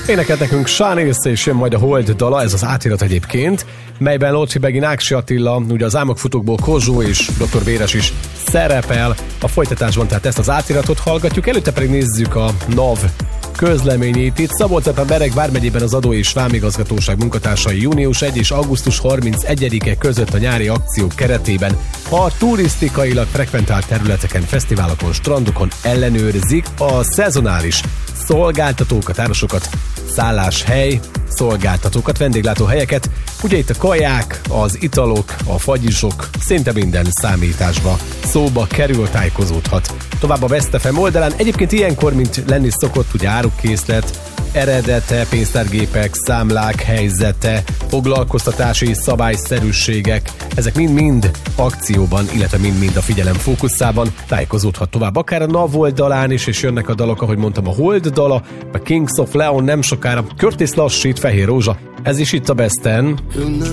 Énekelt nekünk Sean Ilse, és jön majd a Hold dala, ez az átirat egyébként, melyben Locsi Begin, Áksi Attila, ugye az Álmokfutókból Kozsó és Dr. Véres is szerepel a folytatásban, tehát ezt az átiratot hallgatjuk, előtte pedig nézzük a NAV közleményét. Itt Szabolcs-Bereg vármegyében az Adó és Vámigazgatóság munkatársai június 1 és augusztus 31-e között a nyári akciók keretében a turisztikailag frekventált területeken, fesztiválokon, strandokon ellenőrzik a szezonális szolgáltatókat, árusokat, szálláshely szolgáltatókat, vendéglátóhelyeket. Ugye itt a kaják, az italok, a fagyisok, szinte minden számításba szóba kerül, tájékozódhat. Tovább a West FM oldalán. Egyébként ilyenkor, mint lenni szokott, ugye árukkészlet, eredete, pénztárgépek, számlák helyzete, foglalkoztatási szabályszerűségek, ezek mind-mind akcióban, illetve mind-mind a figyelem fókuszában, tájékozódhat tovább, akár a NAV oldalán is, és jönnek a dalok, ahogy mondtam, a Hold dala, a Kings of Leon nem sokára, Curtis lassít, Fehér Rózsa, ez is itt a Besten.